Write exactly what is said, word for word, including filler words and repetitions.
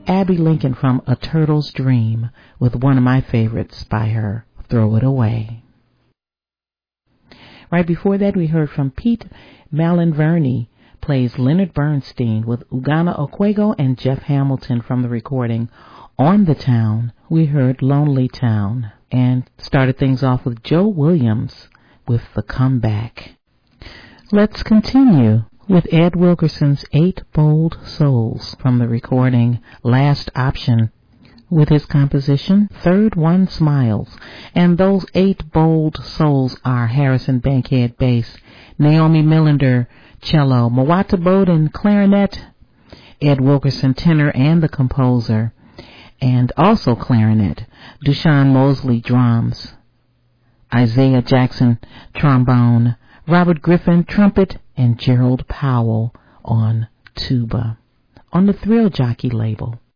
Abby Lincoln from A Turtle's Dream with one of my favorites by her, Throw It Away. Right before that, we heard from Pete Malinverni, plays Leonard Bernstein with Ugana Okwego and Jeff Hamilton from the recording On the Town. We heard Lonely Town and started things off with Joe Williams with The Comeback. Let's continue with Ed Wilkerson's Eight Bold Souls from the recording Last Option with his composition Third One Smiles. And those eight bold souls are Harrison Bankhead bass, Naomi Millender cello, Mawata Bowden clarinet, Ed Wilkerson tenor and the composer, and also clarinet, Dushan Mosley drums, Isaiah Jackson trombone, Robert Griffin trumpet, and Gerald Powell on tuba on the Thrill Jockey label.